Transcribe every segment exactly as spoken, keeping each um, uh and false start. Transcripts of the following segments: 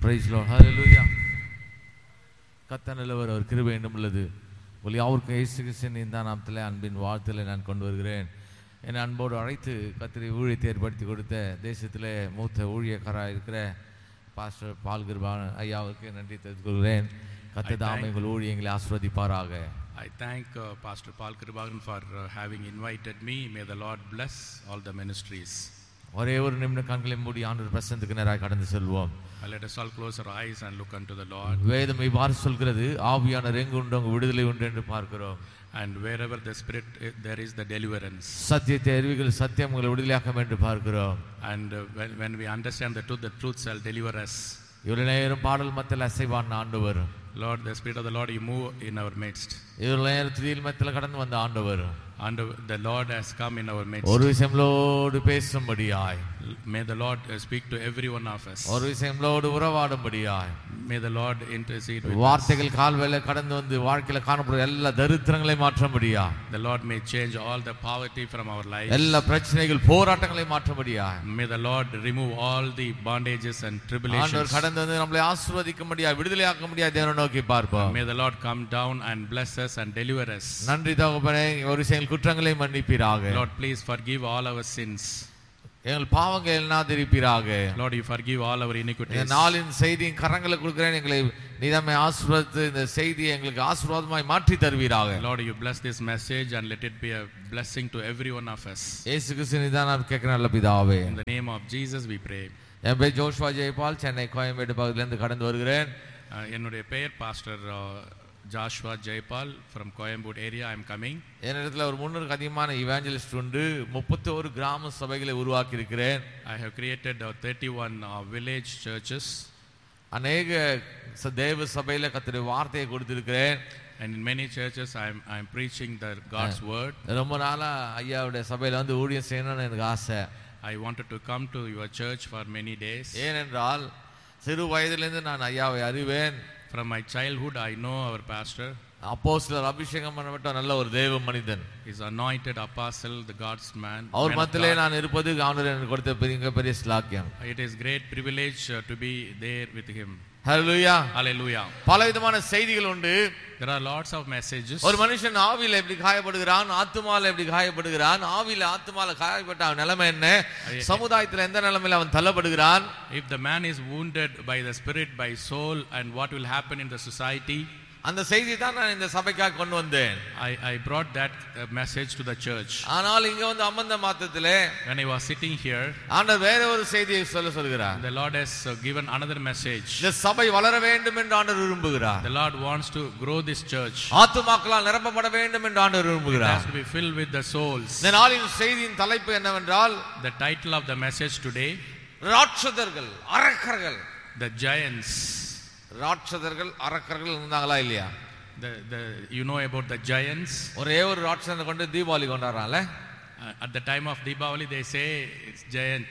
Praise Lord. Hallelujah. கர்த்தர் நல்லவர், அவர் கிருபை என்றும் உள்ளது. உங்கள் யாவருக்கும் இயேசு கிறிஸ்துவின் இந்த நாமத்திலே அன்பின் வாழ்த்துக்களை நான் கொண்டு வருகிறேன். என்னை அன்போடு அழைத்து கர்த்தரை ஊழியத்தை ஏற்படுத்தி கொடுத்த தேசத்திலே மூத்த ஊழியக்காராக இருக்கிற பாஸ்டர் பால் கிருபான் ஐயாவுக்கு நன்றி தெரிவித்துக் கொள்கிறேன். கர்த்தர் தாமே உங்கள் ஊழியங்களை ஆசீர்வதிப்பாராக. I thank uh, Pastor Paul Kribagan for uh, having invited me. May the Lord bless all the ministries. ஒரே ஒரு நிமிடம் கண்களை மூடி ஆண்டவர் பிரசன்னத்துக்கு நேராக கடந்து செல்வோம். Let us all close our eyes and look unto the Lord. வேதம் இவ்வாறு சொல்கிறது, ஆவியானவர் எங்கு உண்டு அங்கு விடுதலை உண்டு என்று பார்க்கிறோம். And wherever the Spirit is, there is the deliverance. சத்தியத்தை அறிவிகள் சத்தியம் உங்களை விடுதலையாக்கும் என்று பார்க்கிறோம். And uh, when, when we understand the truth, the truth shall deliver us. இவ்வளவு நேரம் பாடல் மத்தியில் அசைவான ஆண்டவர். Lord, the Spirit of the Lord, you move in our midst. இவ்வளவு நேரம் துதியில் மத்தியில் கடந்து வந்த ஆண்டவர். And the Lord has come in our midst. ஒரு விஷயங்களோடு பேசும்படியாய். May the Lord speak to every one of us. ஒரு விஷயங்களோடு உறவாடும்படியாய். May the Lord intercede with us. வார்த்தைகள் கால்வேளை கடந்து வந்து வாழ்க்கையில காணப்படுற எல்லா தரித்திரங்களை மாற்றும்படியா. The Lord may change all the poverty from our lives. எல்லா பிரச்சனைகள் போராட்டங்களை மாற்றும்படியா. May the Lord remove all the bondages and tribulations. ஆண்டவர் கடந்து வந்து நம்மை ஆசீர்வதிக்கும்படியா, விடுதலையாக்கும்படியா தேவனை நோக்கி பார்ப்போம். May the Lord come down and bless us and deliver us. நன்றி தகப்பனே, ஒரு விஷயங்கள் குற்றங்களை மன்னிப்பீராக. Lord, please forgive all our sins. எங்கள் பாவங்கள் எல்லாம் திருப்பீராக. Lord, you forgive all our iniquities. இந்த நாளின் செய்தியின் கரங்களை கொடுக்கிறேன். எங்களை நீதாமே ஆசீர்வதித்து இந்த செய்தியை எங்களுக்கு ஆசீர்வாதமாய் மாற்றி தருவீராக. Lord, you bless this message and let it be a blessing to every one of us. இயேசு கிறிஸ்துவின் நாமத்தில் கேட்கிறேன் நல்ல பிதாவே. In the name of Jesus we pray. என் பேர் ஜோஷ்வா ஜெயபால், சென்னை கோயம்பேடு பகுதியிலிருந்து கடந்து வருகிறேன். என்னுடைய பெயர் pastor Joshua Jayapal from Coimbatore area. I am coming. என்னிடத்தில் ஒரு முன்னூறுக்கு அதிகமான இவாஞ்சலிஸ்ட் உண்டு. முப்பத்தி ஒரு கிராம சபைகளை உருவாக்கி இருக்கிறேன். I have created uh, thirty-one uh, village churches. அநேக தேவ சபையில கர்த்தருடைய வார்த்தையை கொடுத்திருக்கிறேன். And in many churches I am I am preaching the God's word. ரொம்ப நாளா ஐயாவுடைய சபையில வந்து ஊழியம் செய்யணும்னு எனக்கு ஆசை. I wanted to come to your church for many days. ஏனென்றால் சிறு வயதிலிருந்து நான் ஐயாவை அறிவேன். From my childhood I know our pastor. அப்போஸ்தலர் அபிஷேகம் பண்ணப்பட்ட நல்ல ஒரு தேவ மனிதன். Is anointed apostle, the God's man. அவர் மத்தியிலே நான் இருப்பது ஆண்டவர் எனக்கு கொடுத்த பெரிய பெரிய ஸ்லாக்கியம். It is great privilege uh, to be there with him. Hallelujah. Hallelujah. பலவிதமான செய்திகள் உண்டு. There are lots of messages. ஒரு மனுஷன் ஆவியில எப்படி காயப்படுகிறான், ஆத்துமால எப்படி காயப்படுகிறான், ஆவியில ஆத்துமால காயப்பட்ட அவன் நிலைமை என்ன, சமுதாயத்தில் எந்த நிலைமையில அவன் தள்ளப்படுகிறான். If the man is wounded by the spirit, by soul, and what will happen in the society. அந்த செய்தி தான் நான் இந்த சபைக்காக கொண்டு வந்தேன். I I brought that uh, message to the church. ஆனால் இங்க வந்து அமர்ந்த மாத்திரத்திலே when I was sitting here, ஆண்டவர் வேற ஒரு செய்தியை சொல்ல சொல்கிறார். the Lord has uh, given another message. இந்த சபை வளர வேண்டும் என்று ஆண்டவர் விரும்புகிறார். The Lord wants to grow this church. ஆத்துமாக்களால் நிரப்பப்பட வேண்டும் என்று ஆண்டவர் விரும்புகிறார். It has to be filled with the souls. இந்த நாளின் செய்தியின் தலைப்பு என்னவென்றால், the title of the message today, ராட்சதர்கள், அரக்கர்கள். the giants. ராட்சதர்கள், அரக்கர்கள் இருந்தாங்களா இல்லையா? the the you know about the giants. ஒரே ஒரு ராட்சதனை கொண்டு Deepavali கொண்டாடுறாங்கல. At the time of Deepavali they say it's giant.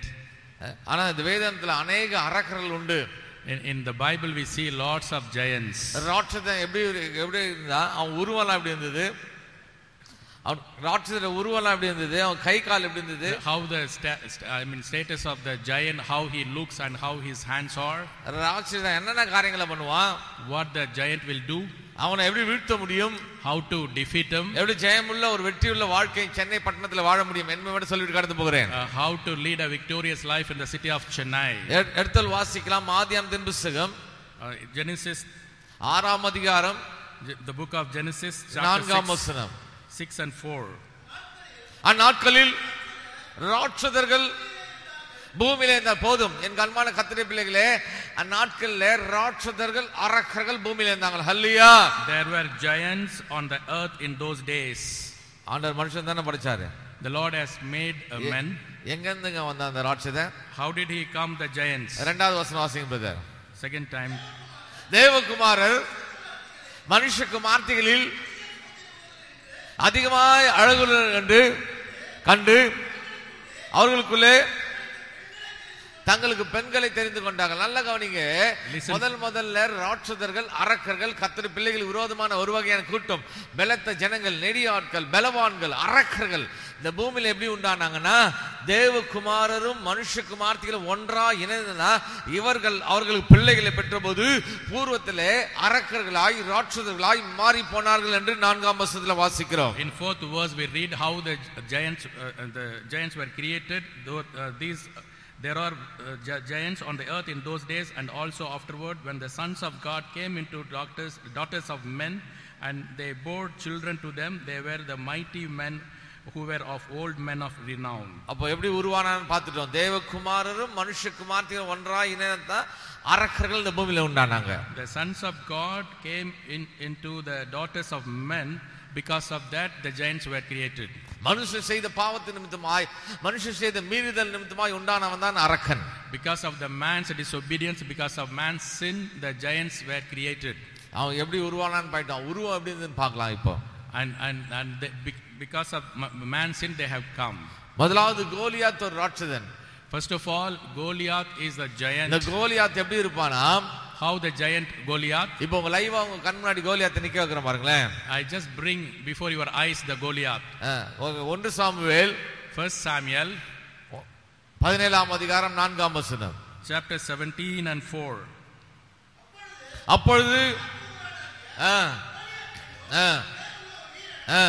ஆனா இந்த வேதத்துல अनेक அரக்கர்கள் உண்டு. In, in the Bible we see lots of giants. ராட்சதன் எப்படி எப்படி இருந்தா, அவன் உருவம் எப்படி இருந்தது, அவன் ராட்சதோட உருவம் எப்படி இருந்தது, அவன் கை கால் எப்படி இருந்தது, how the sta- I mean status of the giant, how he looks and how his hands are. ராட்சதன் என்னென்ன காரியங்களை பண்ணுவான், what the giant will do, அவனை எப்படி வீழ்த்த முடியும், how to defeat him, எப்படி ஜெயமுள்ள ஒரு வெற்றியுள்ள வாழ்க்கை சென்னை பட்டணத்தில் வாழ முடியும் என்பதை சொல்லிட்டு கடந்து போகிறேன். uh, how to lead a victorious life in the city of Chennai. எடுத்தல் வாசிக்கலாம். ஆதியாகமத்தின் புத்தகம் uh, Genesis ஆறாம் அதிகாரம், the book of Genesis நான்காம் chapter வசனம். six and four. அந்நாட்களில் ராட்சதர்கள் பூமியிலே இருந்த போதும், என் கண்மான கர்த்தருடைய பிள்ளைகளே, அந்நாட்களிலே ராட்சதர்கள், அரக்கர்கள் பூமியிலே இருந்தாங்க. ஹல்லேலூயா. There were giants on the earth in those days. ஆண்டவர் மனுஷன் தானே படைச்சாரு. The Lord has made a man. எங்க இருந்துங்க வந்த அந்த ராட்சதன்? How did he come, the giants? இரண்டாவது வசனம் வாசிங்க பிரதர். Second time. தேவகுமாரர் மனுஷகுமார்த்திகளில் அதிகமாய் அழகுள்ள என்று கண்டு அவர்களுக்குள்ளே தங்களுக்கு பெண்களை தெரிந்து கொண்டார்கள். நல்ல கவனிங்க, முதல் முதல்ல ராட்சதர்கள் அரக்கர்கள் கர்த்தர் பிள்ளைகள் விரோதமான ஒரு வகையான கூட்டம், பலத்த ஜனங்கள், நெடிய ஆட்கள், பலவான்கள், அரக்கர்கள் இந்த பூமியில எப்படி உண்டானாங்கன்னா, தேவகுமாரரும் மனுஷகுமார்த்திகளும் ஒன்றா இணைந்தனா இவர்கள் அவர்களுக்கு பிள்ளைகளை பெற்ற போது பூர்வத்திலே அரக்கர்களாய் ராட்சதர்களாய் மாறி போனார்கள் என்று நான்காம் வசனத்தில் வாசிக்கிறோம். In fourth verse we read how the giants uh, the giants were created. Though, uh, these There are uh, giants on the earth in those days, and also afterward, when the sons of God came into daughters, daughters of men, and they bore children to them, they were the mighty men who were of old men of renown. அப்போ எப்படி உருவானான்னு பார்த்துட்டோம். தேவகுமாரரும் மனுஷகுமார்த்திகளும் ஒன்றாய் இணைந்தா அரக்கர்கள் இந்த பூமியில உண்டானாங்க. The sons of God came in into the daughters of men. Because of that, the giants were created. மனுஷன் செய்த பாவத்தின் நிமித்தமாய், மனுஷன் செய்த மீறுதல் நிமித்தமாய் உண்டானவன் தான் அரக்கன். Because of the man's disobedience, because of man's sin, the giants were created. அவன் எப்படி உருவானான்னு போயிட்டான். உருவம் எப்படி இருந்துன்னு பார்க்கலாம் இப்போ. And and and they, because of man's sin, they have come. முதலாவது கோலியாத் ஒரு ராட்சதன். First of all, Goliath is the giant. இந்த கோலியாத் எப்படி இருப்பானா? How the giant Goliath? இப்போ உங்க லைவா உங்க கண் முன்னாடி கோலியாத்தை நிக்க வைக்கிறேன் பாருங்களேன். I just bring before your eyes the Goliath. ஒன்று சாமுவேல் First Samuel பதினேழாம் அதிகாரம் நான்காம் வசனம். Chapter seventeen and four. அப்பொழுது ஆ ஆ ஆ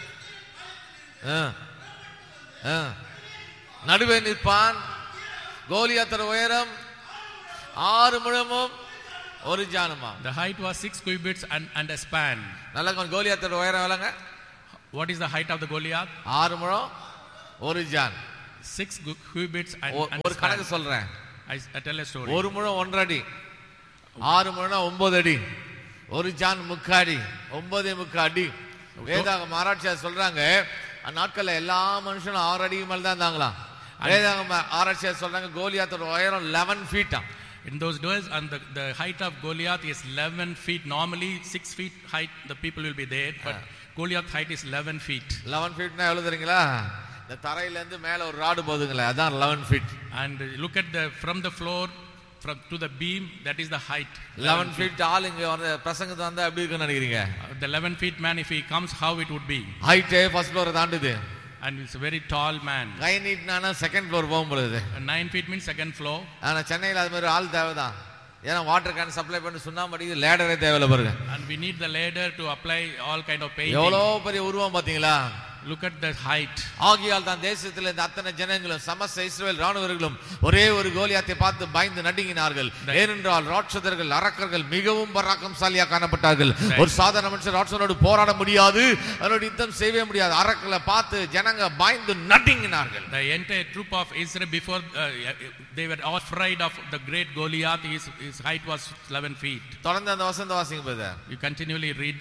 ஆ நடுவே நிற்பான். கோலியாத்தோட உயரம் ஆறு முழமும் ஒரு ஜானுமா. The height was six cubits and and a span. நல்ல கோலியாத்தோட உயரம் எவ்வளவுங்க? What is the height of the Goliath? ஆறு முழம் ஒரு ஜான். Six cubits and ஒரு கணக்கு சொல்றேன். I, I tell a story. ஒரு முழம் ஒன்றரை அடி, ஆறு முழம் ஒன்பது அடி, ஒரு ஜான் முக்காடி, ஒன்பதே முக்கா அடி. வேதாகம ஆராய்ச்சியாளர் சொல்றாங்க அந்நாட்கள்ல எல்லா மனுஷனும் ஆறு அடிக்கு மேல தான் இருந்தாங்களாம். வேதாகம ஆராய்ச்சியாளர் சொல்றாங்க கோலியாத்தோட உயரம் eleven feet. In those days, and the, the height of Goliath is eleven feet. Normally, six feet height, the people will be there, but Goliath height is eleven feet. eleven feet na evlo theriyala? இந்த தரையில இருந்து மேல ஒரு rod போகுதுங்களே, அதான் eleven feet. And look at the from the floor from to the beam, that is the height. eleven feet ஆள் இங்க வந்து பிரசங்கத்து வந்தா எப்படி இருக்குன்னு நினைக்கிறீங்க? The eleven feet man, if he comes, how it would be? Height first floor தாண்டுது. And it's a very tall man. Guy நீட்னானா second floor போகும் பொழுது. nine feet means second floor. ஆனா சென்னையில அது மாதிரி ஆள் தேவைதான். ஏன்னா வாட்டர் கேன் சப்ளை பண்ணி சுண்ணாம்பு அடிக்குது, லேடரே தேவையில்ல பாருங்க. And we need the ladder to apply all kind of painting. எவ்வளோ பெரிய உருவம் பாத்தீங்களா? Look at the height. ஆகியால் தான் தேசத்தில் இந்த அத்தனை ஜனங்களும் சமஸ்த இஸ்ரவேல் ராணுவர்களும் ஒரே ஒரு கோலியாத்தை பார்த்து பயந்து நடுங்கினார்கள். ஏனென்றால் ராட்சதர்கள் அரக்கர்கள் மிகவும் பராக்கிரமசாலியாக காணப்பட்டார்கள். ஒரு சாதாரண மனுஷன் ராட்சதனோடு போராட முடியாது, அவரோட யுத்தம் செய்யவே முடியாது. அரக்கர்களை பார்த்து ஜனங்க பயந்து நடுங்கினார்கள். The entire troop of Israel before uh, they were afraid of the great Goliath. His, his height was eleven feet. தொடர்ந்து அந்த வசந்த வாசிங்க பிரதர். You continually read.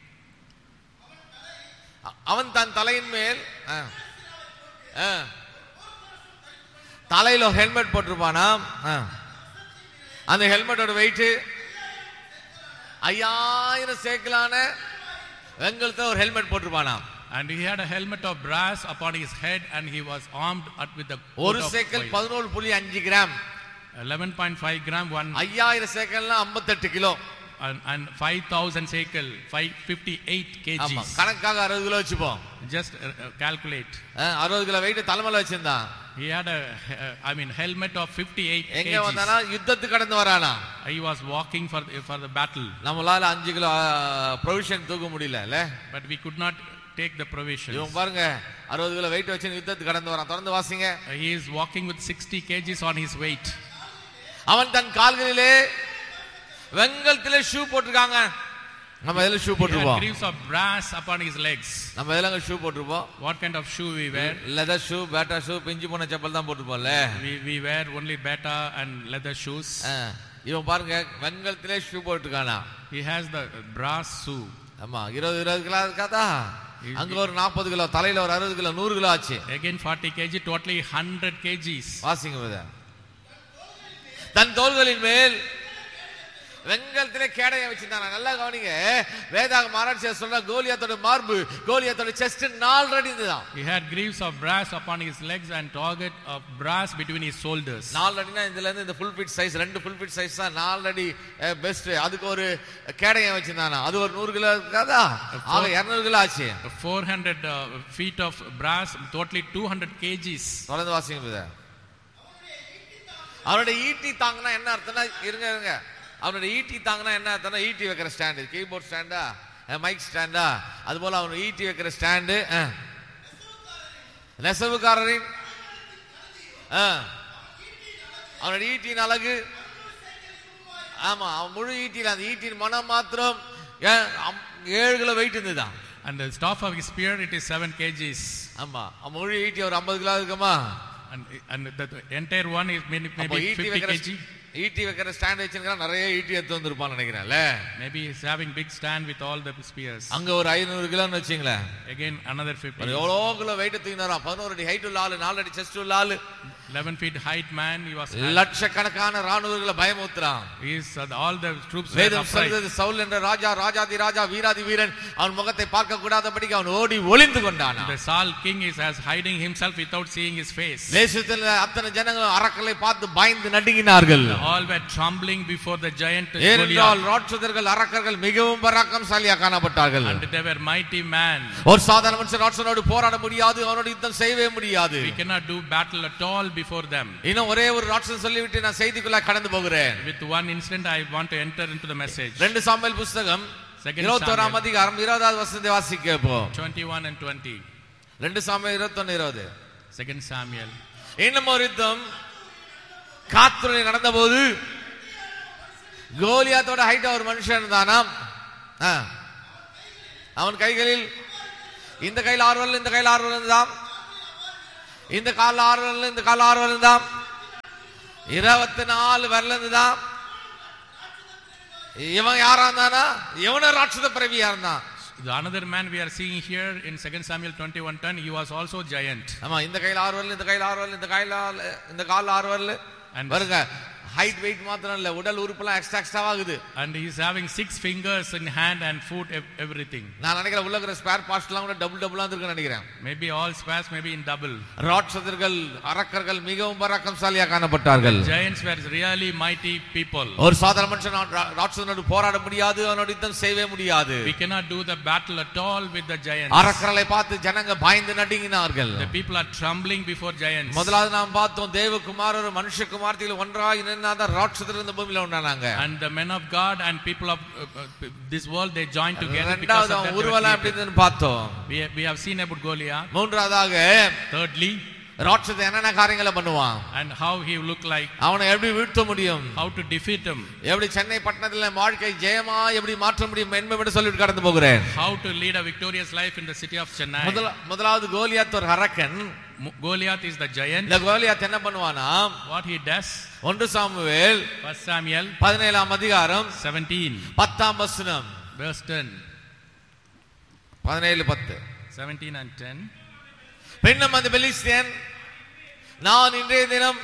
அவன் தன் தலையின் மேல் தலையில ஹெல்மெட் போட்டிருப்பானா, அந்த ஹெல்மெட்டோட வெயிட் ஐயாயிரம் சேக்கலான வெங்கலத்தை ஒரு helmet போட்டிருப்பானா. And he had a helmet of brass upon his head, and he was armed with the ஒரு சேக்கல் பதினொன்று புள்ளி அஞ்சு gram, eleven point five gram. one ஐயாயிரம் சேக்கல்னா ஐம்பத்தெட்டு kilo. And, and five thousand shekel, five fifty-eight kgs. கணக்காக அறுபது kilo வச்சுப்போம். Just uh, calculate. அறுபது கிலோ வெயிட் தலைமையில வச்சிருந்தான். He had a, uh, I mean, helmet of fifty-eight kgs. எங்க வந்தானா? யுத்தத்துக்கு கடந்து வரானா. He was walking for for the battle. நம்மளால அஞ்சு கிலோ ப்ரொவிஷன் தூக்க முடியல. But we could not take the provisions. இவன் பாருங்க அறுபது கிலோ வெயிட் வச்சு யுத்தத்துக்கு கடந்து வரான். தொடர்ந்து வாசிங்க. He is walking with sixty kgs on his weight. அவன் தன் கால்களிலே வெங்கலத்திலே ஷூ போட்டுருக்காங்க. நம்ம எதுல shoe போட்டுருப்போம்? Greaves of brass upon his legs. நம்ம எதுல shoe போட்டுருப்போம்? What kind of shoe we wear? leather shoe, bata shoe, பிஞ்சு போன செப்பல் தான் போட்டுருப்போம்ல. We we wear only bata and leather shoes. இவன் பாருங்க வெங்கலத்திலே shoe போட்டுருக்கானா. He has the brass shoe. ஆமா இருபது இருபது கிலோ இருக்காதா? அங்க ஒரு நாற்பது கிலோ, தலையில ஒரு அறுபது கிலோ, நூறு கிலோ ஆச்சு. Again forty kg, totally one hundred kgs. வாசிங்க பிரதர். தன் தோள்களின் மேல் வெங்கலத்திலே கேடயம் வச்சிருந்தாங்க. நல்லா கவனிங்க, வேதாகம ஆராய்ச்சியாளர் சொல்ற கோலியாத்தோட மார்பு, கோலியாத்தோட செஸ்ட் நாலு அடி இருந்துதான். He had greaves of brass upon his legs and target of brass between his shoulders. நாலு அடினா இதுல இருந்து இந்த ஃபுல் ஃபிட் சைஸ், ரெண்டு ஃபுல் ஃபிட் சைஸ் தான் நாலு அடி பெஸ்ட். அதுக்கு ஒரு கேடயம் வச்சிருந்தானா, அது ஒரு நூறு கிலோ இருக்காதா, ஆக இருநூறு கிலோ ஆச்சு. four hundred uh, feet of brass, totally two hundred kgs. தொடர்ந்து வாசிங்க. அவருடைய ஈட்டி தாங்கினா என்ன அர்த்தம்னா, இருங்க இருங்க அவனுடைய ஈட்டி தாங்கினா என்ன அர்த்தம்னா, ஈட்டி வைக்கிற ஸ்டாண்டு, கீபோர்ட் ஸ்டாண்டா, மைக் ஸ்டாண்டா, அது போல அவன் ஈட்டி வைக்கிற ஸ்டாண்டு, நெசவுக்காரரின் அவனுடைய ஈட்டியின் அழகு. ஆமா, அவன் முழு ஈட்டியில் அந்த ஈட்டியின் மனம் மாத்திரம் ஏழு கிலோ வெயிட் இருந்துதான். And the staff of his spear, it is seven kgs. ஆமா, அவன் முழு ஈட்டி ஒரு ஐம்பது கிலோ இருக்குமா. And, and the, the entire one is maybe, maybe fifty kg. ஈட்டி வைக்கிற ஸ்டாண்ட் வச்சிருக்கா, நிறைய ஈட்டி எடுத்து வந்திருப்பான்னு நினைக்கிறேன்ல. Maybe he is having big stand with all the spears. அங்க ஒரு ஐநூறு கிலோன்னு வச்சீங்களேன், again another fifty. எவ்வளோ கிலோ வெயிட் தூக்கினாரா, பதினோரு அடி ஹைட் உள்ள ஆளு, நாலு அடி செஸ்ட் உள்ள ஆளு, eleven feet height man. He was லட்சக்கணக்கான ராணுவர்களை பயமுறுத்துறான். He is uh, all the troops were வேதம் சொல்றது, சவுல் என்ற ராஜா, ராஜாதி ராஜா, வீராதி வீரன், அவன் முகத்தை பார்க்க கூடாதபடிக்கு அவன் ஓடி ஒளிந்து கொண்டான். The Saul king is as hiding himself without seeing his face. தேசத்தில் அத்தனை ஜனங்கள் அரக்கலை பார்த்து பயந்து நடுங்கினார்கள். All were trembling before the giant ஏனென்றால் ராட்சதர்கள் அரக்கர்கள் மிகவும் பராக்கிரமசாலியாக காணப்பட்டார்கள். And they were mighty man. ஒரு சாதாரண மனுஷன் ராட்சதனோடு போராட முடியாது, அவனோடு யுத்தம் செய்யவே முடியாது. We cannot do battle at all before them. இன்னும் ஒரே ஒரு ராட்சதன் சொல்லிவிட்டு நான் செய்திக்குள்ள கடந்து போகிறேன். With one incident I want to enter into the message. ரெண்டு சாமுவேல் புத்தகம் இருபத்தோராம் அதிகாரம் இருபதாவது வசனத்தை வாசிக்க போ. twenty-one and twenty. ரெண்டு சாமுவேல் இருபத்தொன்னு இருபது. Second Samuel. இன்னும் ஒரு யுத்தம் காத்ரோனில் நடந்தபோது கோலியாத்தோட ஹைட் ஒரு மனுஷன் இருந்தானாம். அவன் கைகளில் இந்த கையில் ஆறு வரல, இந்த கையில் ஆறு வரல் இருந்தான், இந்த கால ஆறு வரல, இந்த கால ஆறு வரல் இருந்தான், இருபத்தி நாலு வரல இருந்துதான். இவன் யாரா இருந்தானா, இவன ராட்சத பிறவியா இருந்தான். The another man we are seeing here in Second Samuel twenty-one ten, he was also giant. ஆமா, இந்த கையில் ஆறு வரல, இந்த கையில் ஆறு வரல, இந்த கையில் இந்த கால ஆறு வரல. பாருங்க, height weight மாத்திரம் இல்ல, உடல் உறுப்புலாம் எக்ஸ்ட்ரா எக்ஸ்ட்ரா ஆகுது. And he is having six fingers in hand and foot, everything. நான் நினைக்கிறேன் உள்ள இருக்கிற ஸ்பேர் பார்ட்ஸ் எல்லாம் கூட டபுள் டபுளா இருக்குன்னு நினைக்கிறேன். Maybe all spares, maybe in double. ராட்சதர்கள் அரக்கர்கள் மிகவும் பராக்கிரமசாலியாக காணப்பட்டார்கள். Giants were really mighty people. ஒரு சாதாரண மனுஷன் ராட்சதனோடு போராட முடியாது, அவனோடு யுத்தம் செய்யவே முடியாது. We cannot do the battle at all with the giants. அரக்கர்களை பார்த்து ஜனங்க பயந்து நடுங்கினார்கள். The people are trembling before giants. முதலாவது நாம் பார்த்தோம், தேவகுமாரர் மனுஷகுமாரத்திகள் ஒன்றாய் நின்னாத ராட்சதர் இந்த பூமியில உண்டானாங்க. And the men of God and people of uh, uh, this world, they joined together because of that. உருவலாம் எப்படின்னு பார்த்தோம். We we have seen about Goliath. மூன்றாவதாக, thirdly, ராட்சதன் என்னென்ன காரியங்களை பண்ணுவான், and how he look like, அவனை எப்படி வீழ்த்த முடியும், how to defeat him, எப்படி சென்னை பட்டணத்துல வாழ்க்கை ஜெயமா எப்படி மாற்ற முடியும் என்பதை சொல்லிட்டு கடந்து போகிறேன். how to lead a victorious life in the city of Chennai. முதலாவது கோலியாத் ஒரு அரக்கன். Goliath is the giant. இந்த கோலியாத் என்ன பண்ணுவானா, what he does, ஒன்று சாமுவேல் First Samuel பதினேழாம் அதிகாரம் seventeen, பத்தாம் வசனம், verse ten, பதினேழு பத்து, seventeen and ten. பின்னும் அந்த பெலிஸ்தியன், நான் இன்றைய தினம்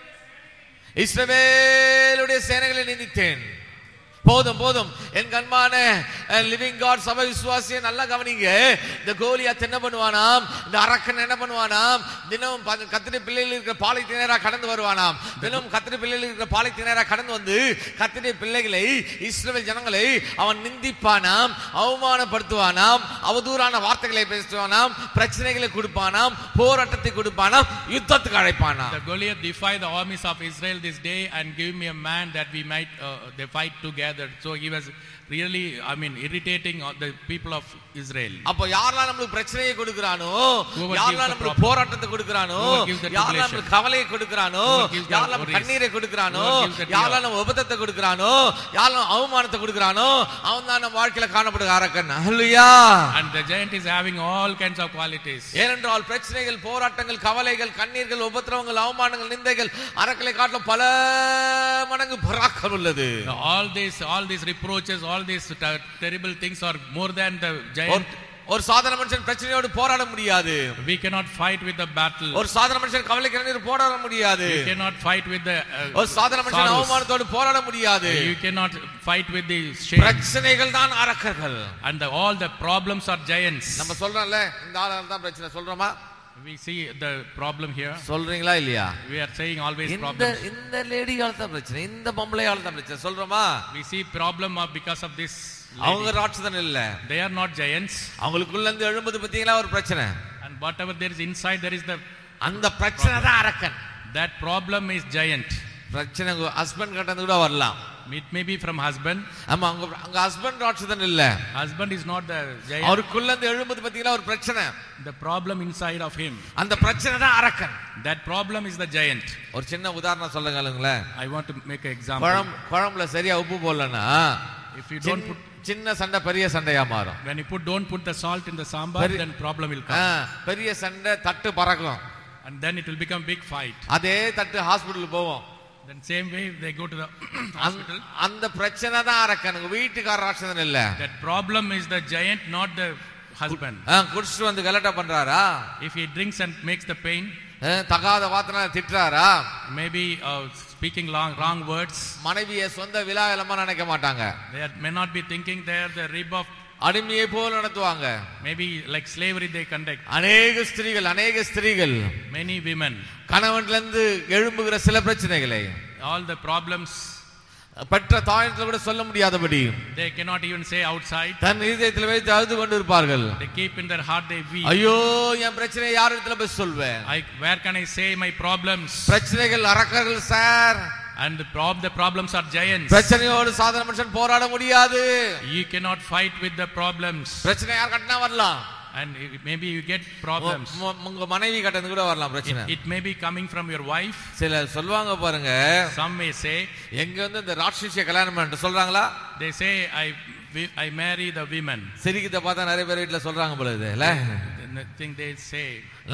இஸ்ரவேலுடைய சேனைகளை நிந்தித்தேன். போதும் போதும் என் கண்மான லிவிங் காட் சபை விசுவாசியை நல்லா கவனிங்க. இந்த கோலியாத் என்ன பண்ணுவானாம், இந்த அரக்கன் என்ன பண்ணுவானாம், தினம் கத்திரி பிள்ளைகள் இருக்கிற பாலை திணறா கடந்து வருவானாம். தினம் கத்திரி பிள்ளைகள் இருக்கிற பாலை திணறா கடந்து வந்து கத்திரி பிள்ளைகளை, இஸ்ரவேல் ஜனங்களை அவன் நிந்திப்பானாம், அவமானப்படுத்துவானாம், அவதூறான வார்த்தைகளை பேசுவானாம், பிரச்சனைகளை கொடுப்பானாம், போராட்டத்தை கொடுப்பானாம், யுத்தத்துக்கு அழைப்பானாம். The Goliath defied the armies of Israel this day and give me a man that we might uh, they fight together. So he was really, I mean, irritating the people of Israel. அப்ப யாரெல்லாம் நமக்கு பிரச்சனையை கொடுக்கறானோ, யாரெல்லாம் நமக்கு போராட்டத்தை கொடுக்கறானோ, யாரெல்லாம் நமக்கு கவலையை கொடுக்கறானோ, யாரெல்லாம் நமக்கு கண்ணீரை கொடுக்கறானோ, யாரெல்லாம் நமக்கு உபதத்தை கொடுக்கறானோ, யாரெல்லாம் அவமானத்தை கொடுக்கறானோ, அவன் தான் நம்ம வாழ்க்கையில காணப்படுகிற அரக்கன். ஹல்லேலூயா. And the giant is having all kinds of qualities. ஏனென்றால் பிரச்சனைகள், போராட்டங்கள், கவலைகள், கண்ணீர்கள், உபத்திரவங்கள், அவமானங்கள், நிந்தைகள் அரக்கலை காட்டிலும் பல மடங்கு பராக்கிரமம் உள்ளது. All these all these reproaches, all these terrible things are more than the giant ஒரு சாதாரண மனுஷன் பிரச்சனையோடு போராட முடியாது. We cannot fight with the battle. ஒரு சாதாரண மனுஷன் கவலைக்கு போராட முடியாது. You cannot fight with the uh, ஒரு சாதாரண மனுஷன் அவமானத்தோடு போராட முடியாது. You cannot fight with the shame. பிரச்சனைகள் தான் அரக்கர்கள். And the, all the problems are giants. நம்ம சொல்றோம்ல இந்த ஆளால தான் பிரச்சனை சொல்றோமா? We see the problem here. சொல்றீங்களா இல்லையா? We are saying always இந்த problems. இந்த லேடியால தான் பிரச்சனை, இந்த பொம்பளையால தான் பிரச்சனை சொல்றோமா? We see problem of because of this lady. அவங்க ராட்சதன் இல்ல. They are not giants. அவங்களுக்குள்ள இருந்து எழும்புது பத்திங்களா ஒரு பிரச்சனை. And whatever there is inside, there is the அந்த பிரச்சனை தான் அரக்கன். That problem is giant. பிரச்சனை ஹஸ்பண்ட் கிட்ட இருந்து கூட வரலாம். It may be from husband. ஆமா, அங்க அங்க ஹஸ்பண்ட் ராட்சதன் இல்ல. Husband is not the giant. அவருக்குள்ள இருந்து எழும்புது பத்திங்களா ஒரு பிரச்சனை. The problem inside of him. அந்த பிரச்சனை தான் அரக்கன். That problem is the giant. ஒரு சின்ன உதாரணம் சொல்லுங்களே. I want to make an example. குழம்பு குழம்புல சரியா உப்பு போடலனா, if you don't put சின்ன சண்டை பெரிய சண்டையா மாறும். When you put don't put the salt in the sambar, then problem will come. பெரிய சண்டை தட்டு பறக்கும். And then it will become big fight. அதே தட்டு ஹாஸ்பிடல் போவோம். Then same way they go to the hospital. அந்த பிரச்சனை தான் அரக்கன், வீட்டுக்கார ராட்சதன் இல்ல. That problem is the giant, not the husband. குடிச்சிட்டு வந்து கலட்டா பண்றாரா? If he drinks and makes the pain, தகாத வார்த்தை திட்டுறாரா? maybe uh, speaking long wrong words. மனைவியை சொந்த விலாயலமா நினைக்க மாட்டாங்க. They are, may not be thinking they are the rib of அடிமையை போல நடத்துவாங்க. maybe like slavery they conduct. அநேக ஸ்திரீகள் அநேக ஸ்திரீகள் many women கணவன்ல இருந்து எழும்புகிற சில பிரச்சனைகளை all the problems பெற்ற தாயினத்துல கூட சொல்ல முடியாதபடி they cannot even say outside. தன் இதயத்தில் வைத்து அழுது கொண்டிருப்பார்கள். They keep in their heart, they weep. ஐயோ என் பிரச்சனையை யார் இடத்துல போய் சொல்வேன்? I where can I say my problems? பிரச்சனைகள் அரக்கர்கள் sir. And the, prob the problems are giants. பிரச்சனையோடு சாதாரண மனுஷன் போராட முடியாது. You cannot fight with the problems. பிரச்சனை யார் கட்டனா வரலாம். And maybe you get problems. உங்க மனைவி கட்டந்து கூட வரலாம் பிரச்சனை. It may be coming from your wife. சில சொல்வாங்க பாருங்க. Some may say எங்க வந்து இந்த ராட்சசிய கல்யாணம் பண்ணிட்டு சொல்றாங்களா? They say I I marry the women. சிரிக்கிட்ட பார்த்தா நிறைய பேர் வீட்ல சொல்றாங்க போல இது இல்ல? The thing they say.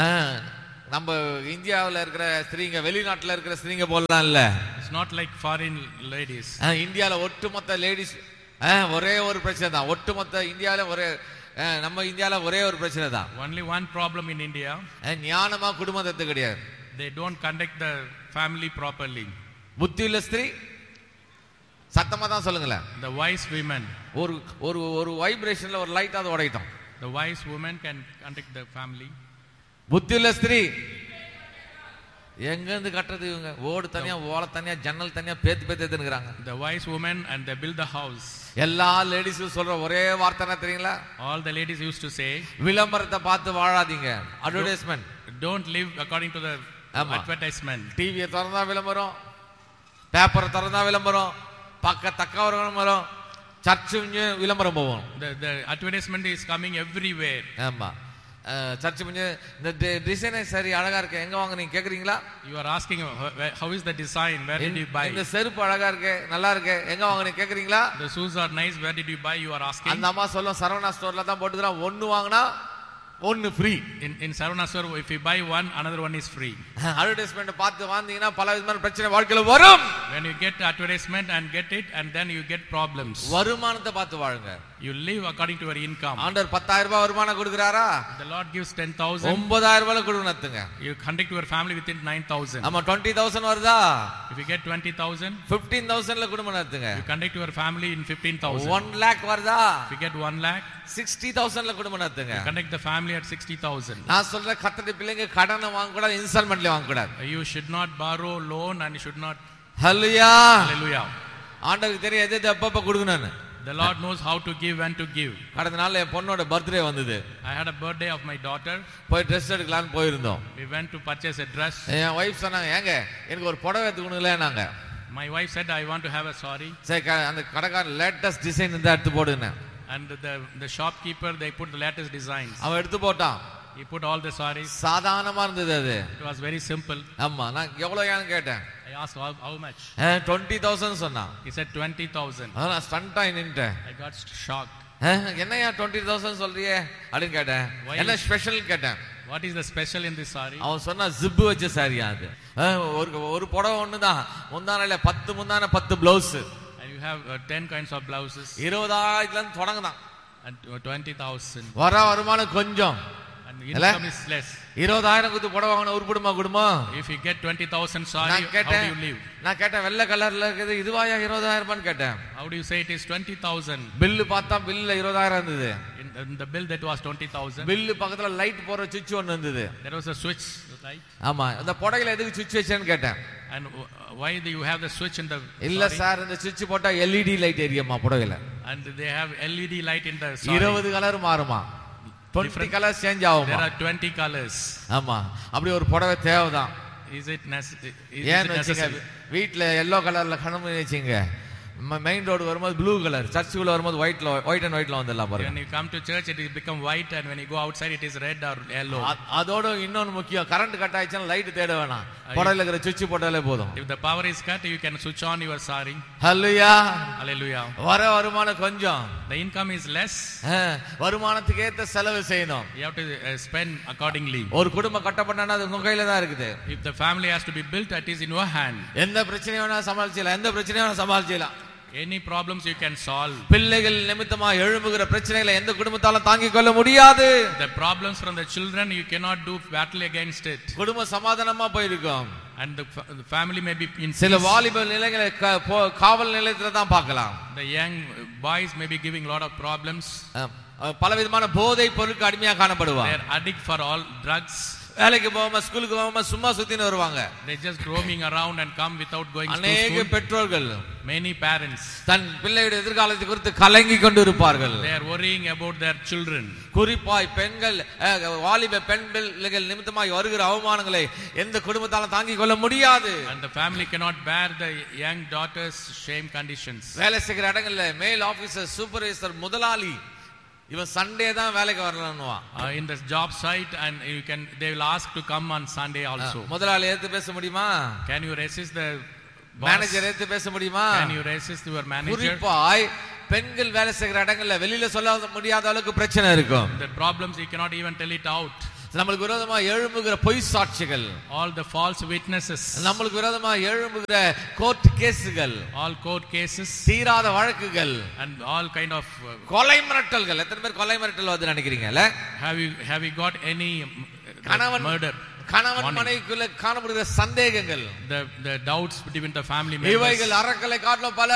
நம்ம இந்தியாவுல இருக்கிற ஸ்திரீங்க வெளிநாட்டுல இருக்கிற ஸ்திரீங்க போலலாம் இல்ல. It's not like foreign ladies. இந்தியால ஒட்டுமொத்த லேடிஸ் ஒரே ஒரு பிரச்சனை தான். ஒட்டுமொத்த இந்தியால ஒரே நம்ம இந்தியால ஒரே ஒரு பிரச்சனை தான். Only one problem in India. ஞானமா குடும்பத்தை கிடையாது. They don't conduct the family properly. புத்தியுள்ள ஸ்திரீ சத்தமா தான் சொல்லுங்களேன். The wise women. ஒரு ஒரு ஒரு வைப்ரேஷன்ல ஒரு லைட் அது உடையட்டும். The wise woman can conduct the family. புத்தியுள்ள ஸ்திரீ எங்க இருந்து கட்டறது இவங்க? ஓடு தனியா ஓல தனியா ஜன்னல் தனியா பேத்து பேத்து எடுத்துக்கறாங்க. The wise woman and they build the house. எல்லா லேடிஸும் சொல்ற ஒரே வார்த்தை என்ன தெரியுங்களா? All the ladies used to say விளம்பரத்தை பார்த்து வாழாதீங்க. Advertisement. Don't live according to the advertisement. டிவியை திறந்தா விளம்பரம், பேப்பரை திறந்தா விளம்பரம், பக்க தக்க விளம்பரம், சர்ச்சு விளம்பரம் போவோம். The the advertisement is coming everywhere. ஆமா. சர்ச் பண்ணி இந்த டிசைன் சரி அழகா இருக்கு, எங்க வாங்க நீங்க கேக்குறீங்களா? You are asking how is the design, where did you buy? இந்த செருப்பு அழகா இருக்கு, நல்லா இருக்கு, எங்க வாங்க நீங்க கேக்குறீங்களா? The shoes are nice, where did you buy? You are asking. அந்த அம்மா சொல்லும் சரவணா ஸ்டோர்ல தான் போட்டுக்கறோம், ஒன்னு வாங்குனா ஒன்னு free. In in Saravana store, if you buy one, another one is free. Advertisement பார்த்து வாங்குனீங்கன்னா பல விதமான பிரச்சனை வாழ்க்கையில வரும். When you get advertisement and get it, and then you get problems. வருமானத்தை பார்த்து வாழுங்க. You live according to your income. ஆண்டவர் பத்தாயிரம் ரூபாய் வருமானம் கொடுக்கறாரா? The Lord gives ten thousand. ஒன்பதாயிரம் ரூபாய் கொடுக்கணும்ங்க. You conduct your family within nine thousand. ஆமா, twenty thousand வருதா? If you get twenty thousand, fifteen thousand ல குடும்பம் நடத்துங்க. You conduct your family in fifteen thousand. one lakh வருதா? If you get one lakh, sixty thousand ல குடும்பம் நடத்துங்க. You conduct the family at sixty thousand. நான் சொல்ற கர்த்தருடைய பிள்ளைங்க கடனை வாங்க கூடாது, இன்ஸ்டால்மென்ட்ல வாங்க கூடாது. You should not borrow loan and you should not. Hallelujah. Hallelujah. ஆண்டவருக்கு தெரியும் எது எது அப்பப்ப கொடுக்கணும்னு. The Lord knows how to give and to give. கடந்த நாள்ல என் பொண்ணோட பர்த்டே வந்தது. I had a birthday of my daughter. போய் Dress எடுக்கலாம்னு போயிருந்தோம். We went to purchase a dress. N wife சொன்னாங்க, ஏங்க எனக்கு ஒரு புடவை எடுத்துக்கணும்லனாங்க. My wife said I want to have a saree. சரி அந்த கடைக்காரர் லேட்டஸ்ட் டிசைன் இருந்தா எடுத்து போடுங்க. And the the shopkeeper they put the latest designs. அவன் எடுத்து போட்டான். He put all the sarees. சாதாரணமா இருந்தது அது. It was very simple. ஆமா, நான் எவ்வளவுன்னு கேட்டேன். I asked how, how much. twenty thousand சொன்னான். He said twenty thousand. நான் ஸ்டண்ட் ஆயி நின்னுட்டேன். I got shocked. என்னையா twenty thousand சொல்றியே அப்படினு கேட்டேன். என்ன ஸ்பெஷல் கேட்டேன். What is the special in this saree? அவன் சொன்னா ஜிப் வச்ச சாரியா அது. ஒரு ஒரு புடவை ஒண்ணுதான், முந்தானையில பத்து முந்தான பத்து blouse. And you have uh, ten kinds of blouses. இருபதாயிரத்துல இருந்து தொடங்குதான். and twenty thousand. வர வருமானம் கொஞ்சம். And income is less. இருபதாயிரம் கொடுத்து புடவை வாங்கின உருப்படுமா குடும்பம்? If you get twenty thousand sorry, how do you live? நான் கேட்டேன் வெள்ளை கலர்ல இருக்குது இதுவாயா இருபதாயிரம் ரூபான்னு கேட்டேன். How do you say it is twenty thousand? Bill பார்த்தா பில்ல இருபதாயிரம் இருந்தது. In, in the bill that was twenty thousand. Bill பக்கத்துல லைட் போற சுவிட்ச் ஒன்னு இருந்தது. There was a switch light. ஆமா அந்த புடவையில எதுக்கு சுவிட்ச் வச்சேன்னு கேட்டேன். And why do you have the switch in the? இல்ல சார் இந்த சுவிட்ச் போட்டா L E D லைட் எரியுமா புடவையில. And they have L E D light in the sorry. இருபது கலர் மாறுமா? twenty கலர்ஸ் சேஞ்ச் ஆகுமா? There are twenty colors. ஆமா அப்படி ஒரு புடவை தேவைதான். Is it necessary? ஏன் வெச்சீங்க வீட்ல yellow கலர்ல கணமணி வெச்சீங்க மெயின் ரோட் வரும்போது ப்ளூ கலர் சர்ச்சுக்குள்ள வரும்போது ஒயிட்ல ஒயிட் அண்ட் ஒயிட்ல வந்துடலாம் பாருங்க. When you come to church it will become white and when you go outside it is red or yellow. அதோட இன்னொரு முக்கியம் கரண்ட் கட் ஆயிடுச்சுனா லைட் தேட வேணாம். புடவையில இருக்கிற சுவிட்ச் போட்டாலே போதும். If the power is cut you can switch on your sari. Hallelujah. Hallelujah. வர வருமானம் கொஞ்சம். The income is less. வருமானத்துக்கு ஏத்த செலவு செய்யணும். You have to uh, spend accordingly. ஒரு குடும்பம் கட்டப்பட்டனா அது உங்க கையில தான் இருக்குது. If the family has to be built it is in your hand. எந்த பிரச்சனையை வேணா சமாளிச்சலாம் எந்த பிரச்சனையை வேணா சமாளிச்சலாம். Any problems you can solve. பிள்ளைகள் நிமித்தமா எழும்புகிற பிரச்சனைகளை எந்த குடும்பத்தால தாங்கிக் கொள்ள முடியாது. The problems from the children you cannot do battle against it. குடும்ப சமாதானமா போயிருக்கும். And the, the family may be in சில வாலிப நிலைகளை காவல் நிலையத்துல தான் பார்க்கலாம். The young boys may be giving lot of problems. பலவிதமான போதை பொருட்களுக்கு அடிமையா காணப்படுவாங்க. They are addict for all drugs. வேலைக்கு போகாம ஸ்கூலுக்கு போகாம சும்மா சுத்தின்னு வருவாங்க. They just roaming around and come without going to school. அநேக பெற்றோர்கள் many parents தன் பிள்ளையுடைய எதிர்காலத்தை குறித்து கலங்கி கொண்டு இருப்பார்கள். They are worrying about their children. குறிப்பாய் பெண்கள் வாலிப பெண் பிள்ளைகள் நிமித்தமாய் வருகிற அவமானங்களை எந்த குடும்பத்தாலும் தாங்கிக் கொள்ள முடியாது. And the family cannot bear the young daughters shame conditions. வேலை செய்கிற இடங்கள்ல மேல் ஆபீசர் சூப்பர்வைசர் முதலாளி இவன் சண்டே தான் வேலைக்கு வரணும்னுவா. In the job site and you can they will ask to come on Sunday also. முதலாளி ஏத்து பேச முடியுமா? Can you resist the manager ஏத்து பேச முடியுமா? Can you resist your manager? குறிப்பாய் பெண்கள் வேலை செய்கிற இடங்கள்ல வெளியில சொல்ல முடியாத அளவுக்கு பிரச்சனை இருக்கும். The problems you cannot even tell it out. நமக்கு விரோதமா எழும்புகிற பொய் சாட்சிகள் all the false witnesses நமக்கு விரோதமா எழும்புகிற கோர்ட் கேஸ்கள் all court cases தீராத வழக்குகள் and all kind of uh, கொலை மிரட்டல்கள் எத்தனை பேர் கொலை மிரட்டல் வந்து நினைக்கிறீங்கல have you have you got any கணவன் murder கணவன் மனைவிக்குள்ள காணப்படுகிற சந்தேகங்கள் the the doubts between the family members இவைகள் அரக்கலை காட்டிலும் பல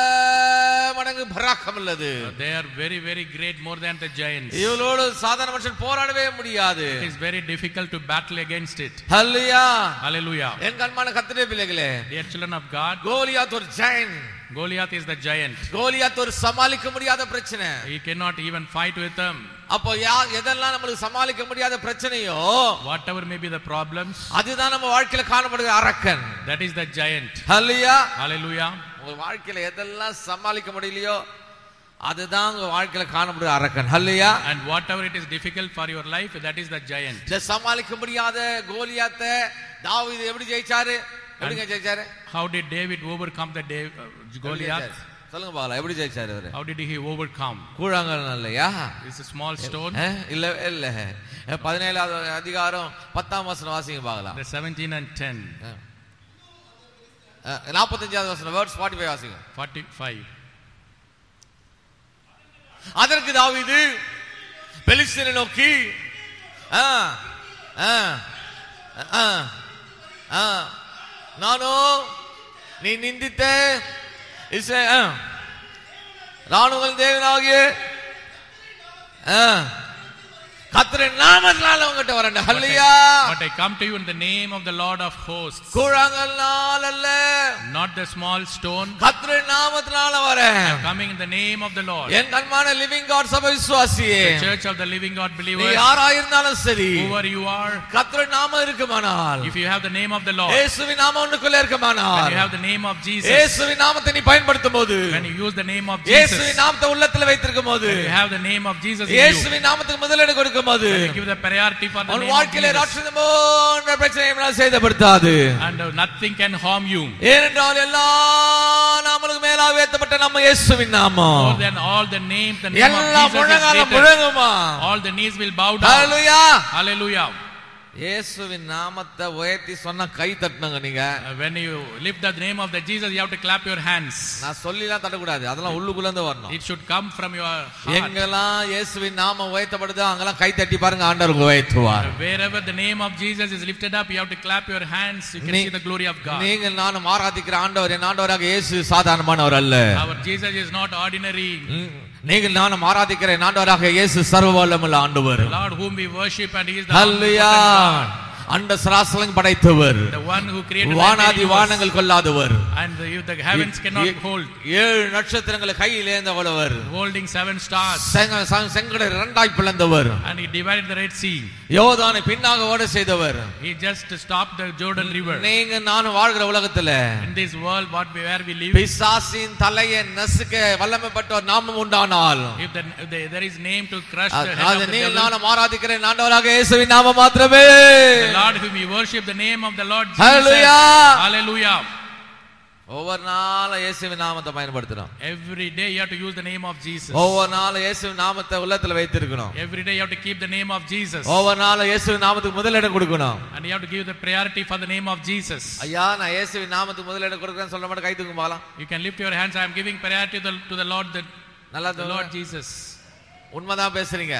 மடங்கு பராக்கம் உள்ளது. They are very very great more than the giants. இவளோடு சாதாரண மனுஷன் போராடவே முடியாது. It is very difficult to battle against it. Hallelujah. Hallelujah. என் கண்மான கர்த்தருடைய பிள்ளைகளே, dear children of God, Goliath ஒரு giant. Goliath is the giant. Goliath ஒரு சமாளிக்க முடியாத பிரச்சனை. You cannot even fight with them. அப்போ எதெல்லாம் நமக்கு சமாளிக்க முடியாத பிரச்சனையோ whatever may be the problems அதுதான் நம்ம வாழ்க்கையில காணப்படுகிற அரக்கன். That is the giant. Hallelujah. Hallelujah. உங்க வாழ்க்கையில எதெல்லாம் சமாளிக்க முடியலையோ அதுதான் உங்க வாழ்க்கையில காணப்படுகிற அரக்கன். ஹல்லேலூயா. And whatever it is difficult for your life that is the giant. இந்த சமாளிக்க முடியாத கோலியாத்தை தாவீது எப்படி ஜெயிச்சாரு? எப்படி ஜெயிச்சாரு? How did David overcome the David, uh, Goliath? சொல்லுங்க பாக்கலாம் எப்படி ஜெயிச்சாரு அவரு? How did he overcome? கூழாங்கல் இல்லையா? It's a small stone. இல்ல இல்ல பதினேழாவது அதிகாரம் பத்தாம் வசனம் வாசிங்க பார்க்கலாம். The seventeen and ten. நாற்பத்தஞ்சாவது வசனம் வேர்ட்ஸ் forty-five வாசிங்க. forty-five. அதற்கு தாவீது பெலிஸ்தரை நோக்கி ஆ ஆ ஆ நானோ நீ நிந்தித்த இஸ்ரவேல் ராணுவங்கள் தேவனாகிய கர்த்தரின் நாமத்தினால உங்ககிட்ட வரேன். ஹல்லேலூயா. But I come to you in the name of the Lord of hosts. கூழாங்கல்னால் அல்ல, not the small stone. கர்த்தரின் நாமத்தினால வரேன். I'm coming in the name of the Lord. N கண்மான living God சபை விசுவாசியே, the church of the living God believers, நீ யாராயிருந்தாலும் சரி, whoever you are, கர்த்தரின் நாமம் இருக்குமானால், if you have the name of the Lord, இயேசுவின் நாமம் உனக்குள்ள இருக்குமானால், when you have the name of Jesus, இயேசுவின் நாமத்தை நீ பயன்படுத்தும்போது, when you use the name of Jesus, இயேசுவின் நாமத்தை உள்ளத்தில் வைத்திருக்கும்போது, when you have the name of Jesus in you, இயேசுவின் நாமத்துக்கு முதலிடம் கொடுக்கும்போது, give the priority for the name of வாழ்க்கையில Jesus, ராட்சதமோ என்ற பிரச்சனையை சேதப்படுத்தாது, and nothing can harm you, ஏனென்றால் எல்லா நாமங்களுக்கு மேலாக உயர்த்தப்பட்ட நம்ம இயேசுவின் நாமம், more than all the names, the name of Jesus is greater. முழங்குமா, all the knees will bow down. Hallelujah. Hallelujah. இயேசுவின் நாமத்தை உயர்த்தி சொன்னா கை தட்டணுங்க நீங்க. When you lift the name of the Jesus, you have to clap your hands. நான் சொல்லிலாம் தட்டக்கூடாது, அதெல்லாம் உள்ளுக்குள்ள இருந்து வரணும். It should come from your heart. எங்கெல்லாம் இயேசுவின் நாமம் உயர்த்தப்படுதோ அங்கெல்லாம் கை தட்டி பாருங்க, ஆண்டவர் உயர்த்துவார். Wherever the name of Jesus is lifted up, you have to clap your hands. You can see the glory of God. நீங்கள் நானும் ஆராதிக்கிற ஆண்டவர் என் ஆண்டவராக இயேசு சாதாரணமானவர் அல்ல. Our Jesus is not ordinary. நீங்கள் நானும் ஆராதிக்கிற என் ஆண்டவராக இயேசு சர்வ வல்லமையுள்ள ஆண்டவர். The Lord whom we worship, and he is the ஹல்லேலூயா. அண்ட சராசரங்களை படைத்தவர், the one who created வானாதி வானங்கள் கொள்ளாதவர், and the, the heavens cannot hold, ஏழு நட்சத்திரங்களை கையில் ஏந்தவர், holding seven stars, செங்கடலை இரண்டாய் பிளந்தவர், and he divided the Red Sea. யோர்தானை பின்னாக ஓட செய்தவர். He just stopped the Jordan River. நீங்க நான் வாழ்கிற உலகத்துல, in this world what we, where we live, பிசாசின் தலையை நசுக்க வல்லமைப்பட்ட நாமம் உண்டானால், if, the, if the, there is name to crush the head of the நீங்கள் devil, நான் ஆராதிக்கிற ஆண்டவராக இயேசுவின் நாமம் மாத்திரமே. the Lord whom we worship, the name of the Lord Jesus. Hallelujah. Hallelujah. ஒவ்வொரு நாளும் இயேசுவின் நாமத்தை பயன்படுத்தணும். Every day you have to use the name of Jesus. ஒவ்வொரு நாளும் இயேசுவின் நாமத்தை உள்ளத்துல வைத்திருக்கணும். Every day you have to keep the name of Jesus. ஒவ்வொரு நாளும் இயேசுவின் நாமத்துக்கு முதலிடம் கொடுக்கணும். And you have to give the priority for the name of Jesus. ஐயா நான் இயேசுவின் நாமத்துக்கு முதலிடம் கொடுக்கிறேன்னு சொல்ல மாட்டேன், கை தூக்கு பாலாம். You can lift your hands. I am giving priority to the, to the Lord, the, நல்லா the Lord Jesus. உண்மைதான் பேசுறீங்க.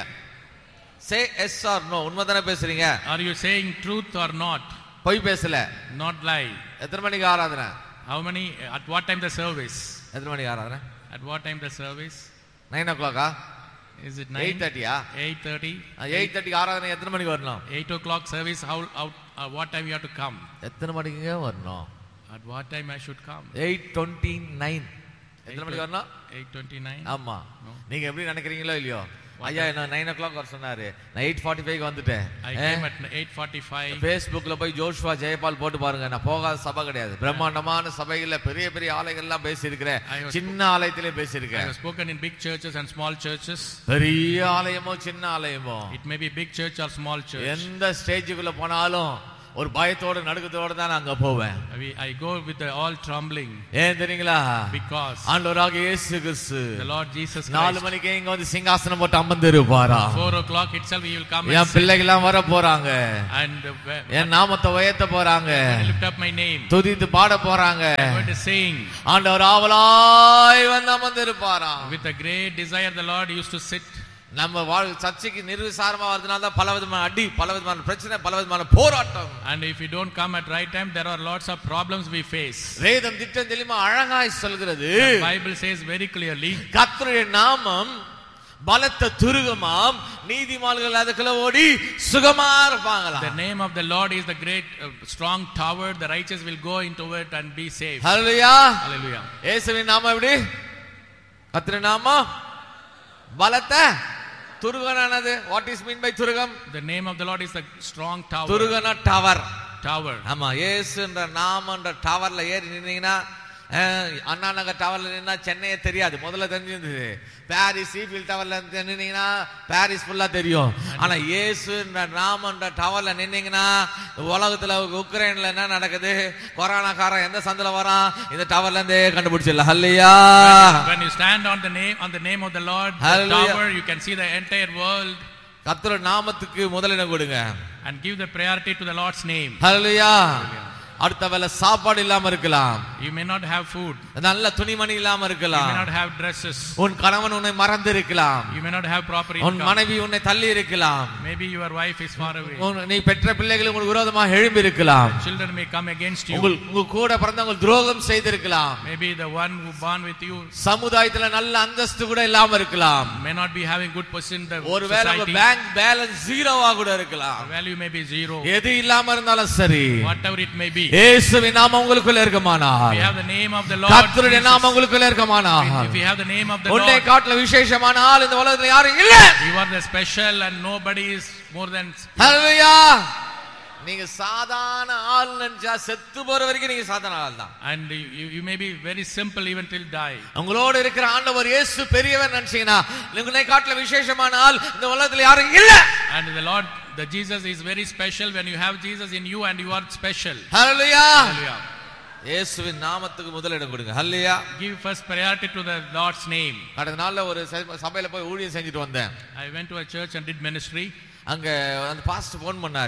Say yes or no. உண்மைதானே பேசுறீங்க? Are you saying truth or not? பொய் பேசல. Not lie. எத்தனை மணிக்கு ஆராதனை? How many? At what time the service? எத்தனை மணிக்கு ஆராதனை? At what time the service? nine o'clock ah? Is it nine? eight thirty ah? eight thirty. eight thirty ஆராதனை எத்தனை மணிக்கு வரணும்? eight o'clock service. How out? Uh, what time you have to come? எத்தனை மணிக்கு வரணும்? At what time I should come? eight twenty-nine. எத்தனை மணிக்கு வரணும்? eight twenty-nine. ஆமா. நீங்க எப்படி நினைக்கிறீங்களோ இல்லையோ, ஐயா நான் nine o'clock வர சொன்னாரு, நான் eight forty-five க்கு வந்துட்டேன். I came at eight forty-five. Facebookல போய் ஜோஷுவா ஜெயபால் போட்டு பாருங்க, நான் போகாத சபை கிடையாது. பிரம்மாண்டமான சபைகள்ல பெரிய பெரிய ஆலயங்கள்லாம் பேசி இருக்கிறேன், சின்ன ஆலயத்திலே பேசி இருக்கேன். I have spoken in big churches and small churches. பெரிய ஆலயமோ சின்ன ஆலயமோ, It may be big church or small church. எந்த ஸ்டேஜுக்குள்ள போனாலும் ஒரு பயத்தோட நடுக்கத்தோட தான் அங்க போவேன். I go with the all trembling. ஏன் தெரியுங்களா? Because ஆண்டவராகிய இயேசு கிறிஸ்து the Lord Jesus Christ நாலு மணிக்கு இங்க வந்து சிங்காசனம் போட்டு அமர்ந்திருப்பாரா. four o'clock itself he will come. என் பிள்ளைகள்லாம் வர போறாங்க, and என் நாமத்தை உயர்த்த போறாங்க, lift up my name, துதித்து பாட போறாங்க. going to sing. ஆண்டவர் ஆவலாய் வந்து அமர்ந்திருப்பாரா. With a great desire the Lord used to sit. நம்ம வாழ் சர்ச்சைக்கு நிர்விசாரமா வரதுனால தான் பல விதமான அடி, பல விதமான பிரச்சனை, பல விதமான போராட்டம். And if you don't come at right time, there are lots of problems we face. வேதம் திட்டம் தெளிவா அழகாய் சொல்கிறது. The Bible says very clearly, கர்த்தருடைய நாமம் பலத்த துருகமாம், நீதிமான்கள் அதுக்குள்ள ஓடி சுகமா இருப்பாங்களா. the name of the Lord is the great uh, strong tower, the righteous will go into it and be safe. Hallelujah. Hallelujah. இயேசுவின் நாமம் எப்படி? கர்த்தருடைய நாமம் பலத்த துருகனானது. What is mean by Thurugam? The name of the Lord is the strong tower. துருகனா tower. Tower. ஆமா, இயேசுன்ற நாமன்ற டவர்ல ஏறி நின்னீங்கன்னா, அண்ணா நகர் டவர்ல நின்னா சென்னையே தெரியாது. முதல்ல தெரிஞ்சிருந்தது. பாரிஸ் ஈஃபில் டவர்ல நின்னீங்கன்னா பாரிஸ் ஃபுல்லா தெரியும். ஆனா இயேசுன்ற நாமன்ற டவர்ல நின்னீங்கன்னா உலகத்துல உக்ரைன்ல என்ன நடக்குது, கொரோனாக்காரன் எந்த சந்தில வரான், இந்த டவர்ல இருந்தே கண்டுபிடிச்சிடலாம். ஹல்லேலூயா. When you stand on the name on the name of the Lord, the tower, you can see the entire world. கர்த்தருடைய நாமத்துக்கு முதலிடம் கொடுங்க. And give the priority to the Lord's name. ஹல்லேலூயா. அடுத்த வேளை சாப்பாடு இல்லாம இருக்கலாம், you may not have food, நல்ல துணிமணி இல்லாம இருக்கலாம், you may not have dresses, உன் கணவன் உன்னை மறந்து இருக்கலாம், you may not have proper income, உன் மனைவி உன்னை தள்ளி இருக்கலாம், maybe your wife is far away, நீ பெற்ற பிள்ளைகள் உங்களுக்கு விரோதமாக எழும்பி இருக்கலாம், children may come against you, உங்க கூட பிறந்தவங்க துரோகம் செய்திருக்கலாம், maybe the one who born with you சமுதாயத்துல நல்ல அந்தஸ்து கூட இல்லாம இருக்கலாம், may not be having good position in the ஒருவேளை உங்க பேங்க் பேலன்ஸ் ஜீரோவா கூட இருக்கலாம், value may be zero, எது இல்லாம இருந்தாலும் சரி, whatever it may be, இயேசுவின் நாமம் உங்களுக்குள்ள இருக்குமானால், we have the name of the Lord, கர்த்தருடைய நாமம் உங்களுக்குள்ள இருக்குமானால், if we have the name of the உன்னை Lord, காட்டில விசேஷமான ஆள் இந்த உலகத்துல யாரும் இல்ல, you are the special and nobody is more than. ஹல்லேலூயா. நீங்க சாதாரண ஆள் நினைச்சா செத்து போற வரைக்கும் நீங்க சாதாரண ஆள் தான். And you, you may be very simple even till die. உங்களோட இருக்கிற ஆண்டவர் இயேசு பெரியவர் நினைச்சீங்கன்னா உங்களை காட்டில விசேஷமான ஆள் இந்த உலகத்துல யாரும் இல்ல. And the Lord, the Jesus is very special when you have Jesus in you and you are special. Hallelujah. Hallelujah. இயேசுவின் நாமத்துக்கு முதலிடம் கொடுங்க. ஹல்லேலூயா. Give first priority to the Lord's name. கடந்த நாள்ல ஒரு சபையில போய் ஊழியம் செஞ்சுட்டு வந்தேன். I went to a church and did ministry. அங்க அந்த பாஸ்டர் போன் பண்ணாரு. The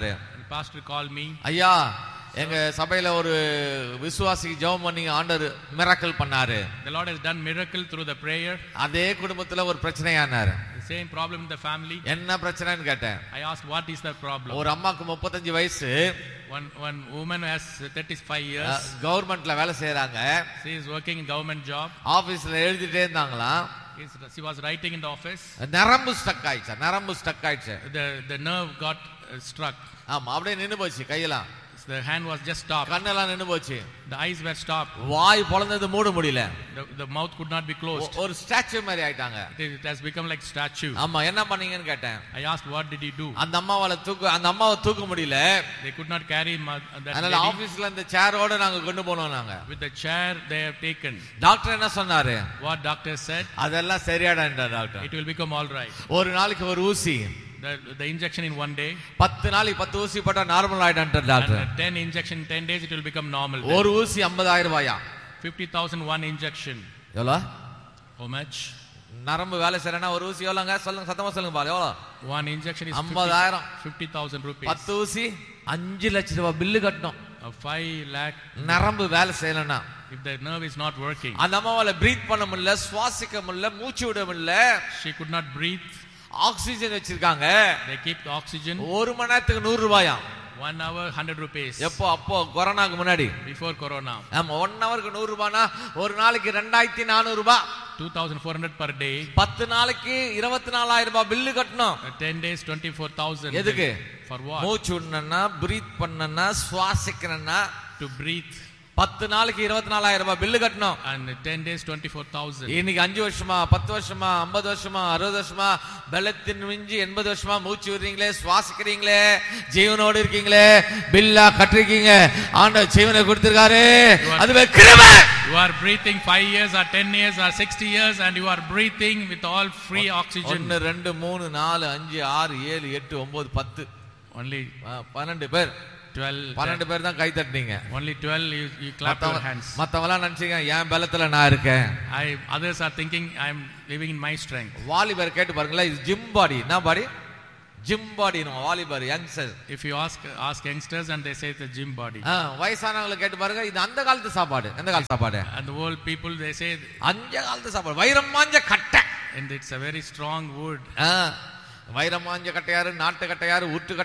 pastor called me. ஐயா எங்க சபையில ஒரு விசுவாசி ஜெபம் பண்ணி ஆண்டவர் மிராக்கிள் பண்ணாரு. The Lord has done miracle through the prayer. அதே குடும்பத்துல ஒரு பிரச்சனையானாரு. The same problem in the family. என்ன பிரச்சனைன்னு கேட்டேன். I asked what is the problem. ஒரு அம்மாக்கு முப்பத்தஞ்சு வயசு. One one woman has thirty-five years. கவர்மெண்ட்ல வேலை செய்றாங்க. She is working in government job. ஆபீஸ்ல எழுதிட்டே இருந்தாங்களா. She was writing in the office. நரம்பு ஸ்டக் ஆயிடுச்சு. நரம்பு ஸ்டக் ஆயிடுச்சு. The the nerve got uh, struck. ஆமா அப்படியே நின்னு போச்சு கையெல்லாம். The hand was just stopped. கண்ணெல்லாம் நின்னு போச்சு. The eyes were stopped. வாய் பொளந்தது மூட முடியல. The, the mouth could not be closed. ஒரு ஸ்டாச்சு மாதிரி ஆயிட்டாங்க. It has become like statue. ஆமா என்ன பண்ணீங்கன்னு கேட்டேன். I asked what did he do? அந்த அம்மாவால தூக்க அந்த அம்மாவை தூக்க முடியல. They could not carry that. அதனால ஆபீஸ்ல அந்த சேரோட நாங்க கொண்டு போனோம் நாங்க. With the chair they have taken. Doctor என்ன சொன்னாரு? What doctor said? அதெல்லாம் சரியாடான்டா doctor. It will become all right. ஒரு நாளைக்கு ஒரு ஊசி. The, the injection in one day. பத்து நாளைக்கு பத்து ஊசி போட்டா normal ஆயிடான்டா doctor. ten injection in ten days it will become normal. ஒரு ஊசி ஐம்பதாயிரம் ரூபாயா? fifty thousand one injection. எவ்வளவு? How much? நரம்பு வேலை செய்யறனா ஒரு ஊசி எவ்வளவுங்க? சொல்லுங்க சத்தமா சொல்லுங்க பாரு எவ்வளவு? One injection is ஐம்பதாயிரம். fifty thousand rupees. பத்து ஊசி அஞ்சு லட்சம் ரூபாய் பில்லு கட்டணும். five lakh. நரம்பு வேலை செய்யலனா if the nerve is not working. அந்த அம்மாவால பிரீத் பண்ண முடியல, சுவாசிக்க முடியல, மூச்சு விட முடியல. She could not breathe. Oxygen வச்சிருக்காங்க. They keep the oxygen. ஒரு மணி நேரத்துக்கு நூறு ரூபாயா? one hour one hundred rupees. எப்போ அப்போ கொரோனாக்கு முன்னாடி. Before corona. ஆமா one hourக்கு நூறு ரூபானா ஒரு நாளைக்கு ரெண்டாயிரத்து நானூறு ரூபாய். two thousand four hundred per day. பத்து நாளைக்கு இருபத்தி நாலாயிரம் ரூபாய் பில்லு கட்டணும். ten days twenty-four thousand. எதுக்கு? For what? மூச்சு விடணும்னா, பிரீத் பண்ணனும்னா, சுவாசிக்கணும்னா. To breathe. பத்து நாளைக்கு இருபத்தி நாலாயிரம் ரூபாய் பில்லு கட்டணும். And ten days twenty-four thousand. இன்னைக்கு அஞ்சு வருஷமா பத்து வருஷமா ஐம்பது வருஷமா அறுபது வருஷமா பலத்தின் மிஞ்சி எண்பது வருஷமா மூச்சு விடுறீங்களே, சுவாசிக்கிறீங்களே, ஜீவனோடு இருக்கீங்களே, பில்லா கட்டிருக்கீங்க. ஆண்டவர் ஜீவனை கொடுத்திருக்காரு. அதுவே கிருபை. You are breathing five years or ten years or sixty years and you are breathing with all free oxygen. ஒன்று ரெண்டு மூணு நாலு அஞ்சு ஆறு ஏழு எட்டு ஒன்பது பத்து only பன்னெண்டு பேர். twelve. பன்னெண்டு பேர் தான் கை தட்டினீங்க. Only twelve you, you clap your hands. மத்தவங்கலாம் நினைச்சீங்க என் பலத்துல நான் இருக்கேன். I others are thinking I am living in my strength. வாலிபர் கேட்டு பாருங்களேன், இது ஜிம் பாடி. என்ன பாடி? Gym body. நம்ம வாலிபர் youngsters. If you ask ask youngsters and they say it's a gym body. வயசானவங்களை கேட்டு பாருங்க, இது அந்த காலத்து சாப்பாடு. எந்த காலத்து சாப்பாடு? And the old people they say அந்த காலத்து சாப்பாடு. வைரம் மாஞ்ச கட்டை. and it's a very strong wood. வைரம் மாஞ்ச கட்டையாரு, நாட்டு கட்டையாரு, உட்டு